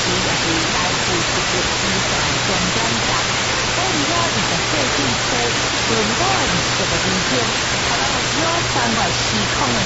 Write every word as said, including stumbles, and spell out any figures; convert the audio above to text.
时就是来自一个机场终点站。我而家二十四汽车，轮到二十个地点，台湾目标三月时空的